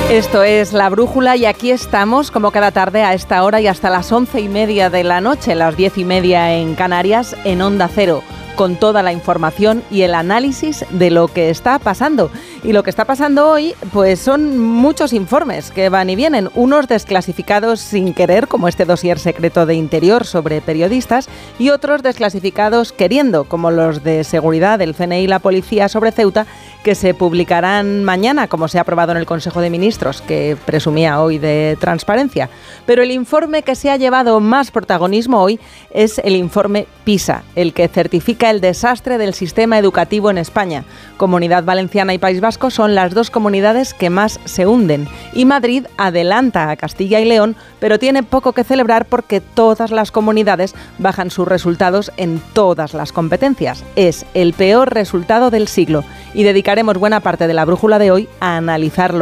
Esto es La Brújula y aquí estamos como cada tarde a esta hora y hasta las 11:30 de la noche, las 10:30 en Canarias, en Onda Cero, con toda la información y el análisis de lo que está pasando. Y lo que está pasando hoy, pues son muchos informes que van y vienen, unos desclasificados sin querer, como este dossier secreto de Interior sobre periodistas, y otros desclasificados queriendo, como los de seguridad del CNI y la policía sobre Ceuta, que se publicarán mañana, como se ha aprobado en el Consejo de Ministros, que presumía hoy de transparencia. Pero el informe que se ha llevado más protagonismo hoy es el informe PISA, el que certifica el desastre del sistema educativo en España. Comunidad Valenciana y País Vasco son las dos comunidades que más se hunden. Y Madrid adelanta a Castilla y León, pero tiene poco que celebrar porque todas las comunidades bajan sus resultados en todas las competencias. Es el peor resultado del siglo y dedicaremos buena parte de la brújula de hoy a analizarlo.